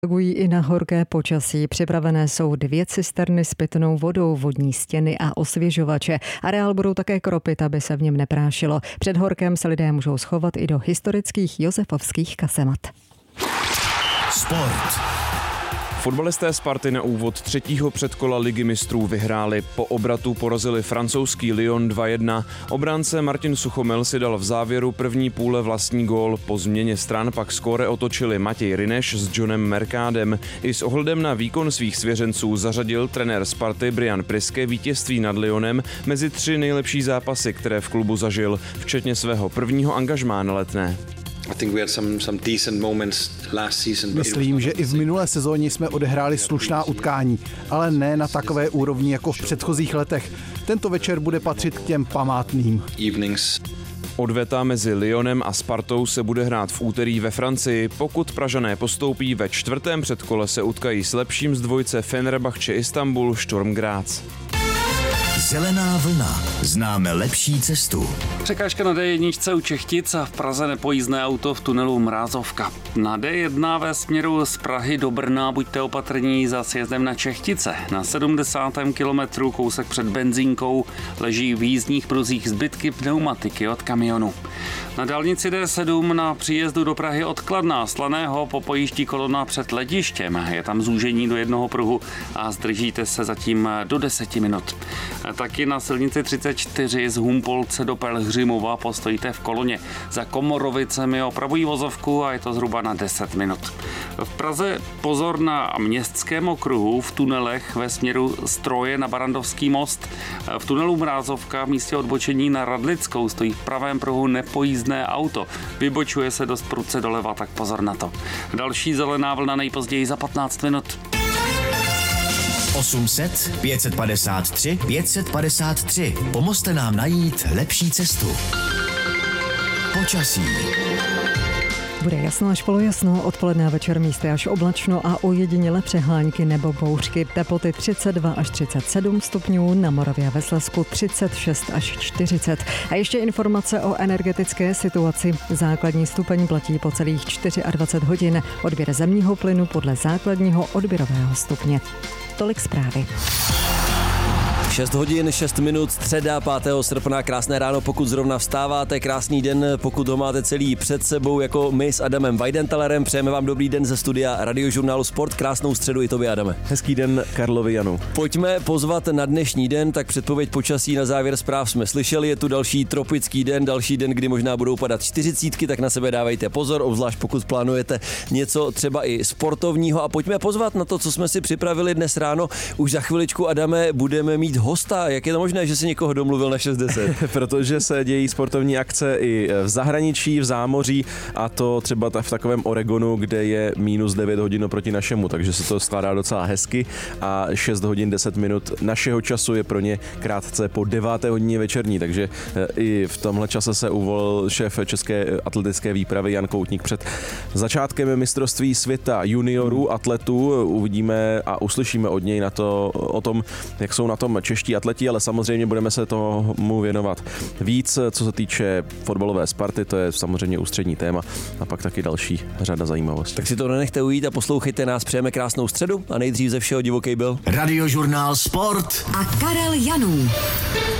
Reagují i na horké počasí. Připravené jsou 2 cisterny s pitnou vodou, vodní stěny a osvěžovače. Areál budou také kropit, aby se v něm neprášilo. Před horkem se lidé můžou schovat i do historických josefovských kasemat. Sport. Fotbalisté Sparty na úvod 3. předkola Ligy mistrů vyhráli. Po obratu porazili francouzský Lyon 2-1. Obránce Martin Suchomil si dal v závěru první půle vlastní gól. Po změně stran pak skóre otočili Matěj Ryneš s Johnem Mercádem. I s ohledem na výkon svých svěřenců zařadil trenér Sparty Brian Priske vítězství nad Lyonem mezi 3 nejlepší zápasy, které v klubu zažil, včetně svého prvního angažmá na Letné. Myslím, že i v minulé sezóně jsme odehráli slušná utkání, ale ne na takové úrovni jako v předchozích letech. Tento večer bude patřit k těm památným. Odveta mezi Lyonem a Spartou se bude hrát v úterý ve Francii. Pokud Pražané postoupí, ve 4. předkole se utkají s lepším z dvojce Fenerbahce Istanbul Sturm Graz. Zelená vlna. Známe lepší cestu. Překážka na D1 u Čechtic a v Praze nepojízdné auto v tunelu Mrázovka. Na D1 ve směru z Prahy do Brna buďte opatrní za sjezdem na Čechtice. Na 70. kilometru kousek před benzínkou leží v jízdních pruzích zbytky pneumatiky od kamionu. Na dálnici D7 na příjezdu do Prahy od Kladna Slaného popojíždí kolona před letištěm. Je tam zúžení do jednoho pruhu a zdržíte se zatím do 10 minut. Taky na silnici 34 z Humpolce do Pelhřimova postojíte v koloně. Za Komorovicemi opravují vozovku a je to zhruba na 10 minut. V Praze pozor na Městském okruhu v tunelech ve směru Stroje na Barandovský most. V tunelu Mrázovka v místě odbočení na Radlickou stojí v pravém pruhu nepojízdné auto. Vybočuje se dost prudce doleva, tak pozor na to. Další zelená vlna nejpozději za 15 minut. 800 553 553. Pomozte nám najít lepší cestu. Počasí. Bude jasno až polojasno, odpoledne a večer místy až oblačno a ojediněle přehánky nebo bouřky. Teploty 32 až 37 stupňů, na Moravě a ve Slezsku 36 až 40. A ještě informace o energetické situaci. Základní stupeň platí po celých 24 hodin. Odběr zemního plynu podle základního odběrového stupně. Tolik zprávy. 6 hodin, 6 minut, středa 5. srpna, krásné ráno, pokud zrovna vstáváte, krásný den, pokud ho máte celý před sebou, jako my s Adamem Weidentalerem, přejeme vám dobrý den ze studia Radiožurnálu Sport, krásnou středu i tobě, Adame. Hezký den Karlovi Janu. Pojďme pozvat na dnešní den, tak předpověď počasí na závěr zpráv jsme slyšeli, je tu další tropický den, další den, kdy možná budou padat 40, tak na sebe dávejte pozor, obzvlášť pokud plánujete něco třeba i sportovního a pojďme pozvat na to, co jsme si připravili dnes ráno. Už za chviličku, Adame, budeme mít hosta. Jak je to možné, že si někoho domluvil na 6:10? Protože se dějí sportovní akce i v zahraničí, v zámoří a to třeba v takovém Oregonu, kde je minus 9 hodin proti našemu, takže se to skládá docela hezky a 6 hodin 10 minut našeho času je pro ně krátce po 9. hodině večerní, takže i v tomhle čase se uvolil šéf české atletické výpravy Jan Koutník před začátkem mistrovství světa juniorů atletů. Uvidíme a uslyšíme od něj o tom, jak jsou na tom čeští atleti, ale samozřejmě budeme se tomu věnovat víc, co se týče fotbalové Sparty, to je samozřejmě ústřední téma a pak taky další řada zajímavostí. Tak si to nenechte ujít a poslouchejte nás, přejeme krásnou středu a nejdřív ze všeho divoký byl Radiožurnál Sport a Karel Janů.